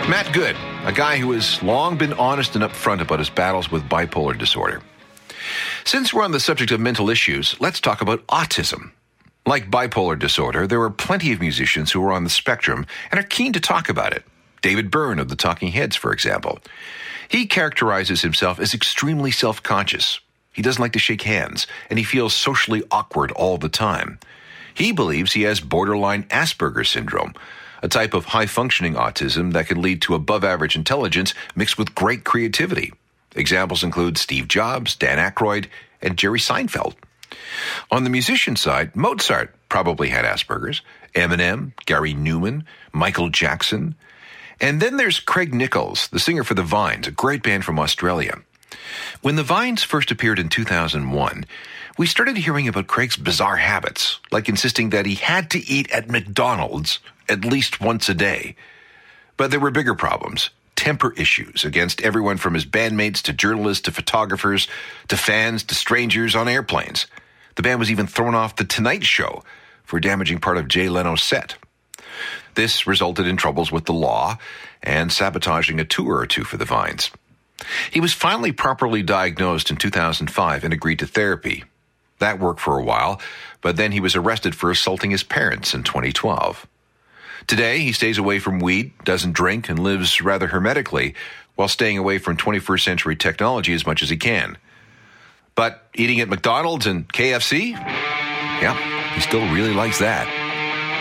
Matt Good, a guy who has long been honest and upfront about his battles with bipolar disorder. Since we're on the subject of mental issues, let's talk about autism. Like bipolar disorder, there are plenty of musicians who are on the spectrum and are keen to talk about it. David Byrne of the Talking Heads, for example. He characterizes himself as extremely self-conscious. He doesn't like to shake hands, and he feels socially awkward all the time. He believes he has borderline Asperger's syndrome, a type of high-functioning autism that can lead to above-average intelligence mixed with great creativity. Examples include Steve Jobs, Dan Aykroyd, and Jerry Seinfeld. On the musician side, Mozart probably had Asperger's, Eminem, Gary Newman, Michael Jackson. And then there's Craig Nichols, the singer for The Vines, a great band from Australia. When The Vines first appeared in 2001, we started hearing about Craig's bizarre habits, like insisting that he had to eat at McDonald's at least once a day. But there were bigger problems, temper issues against everyone from his bandmates to journalists to photographers to fans to strangers on airplanes. The band was even thrown off The Tonight Show for damaging part of Jay Leno's set. This resulted in troubles with the law and sabotaging a tour or two for the Vines. He was finally properly diagnosed in 2005 and agreed to therapy. That worked for a while, but then he was arrested for assaulting his parents in 2012. Today, he stays away from weed, doesn't drink, and lives rather hermetically while staying away from 21st century technology as much as he can. But eating at McDonald's and KFC? Yeah, he still really likes that.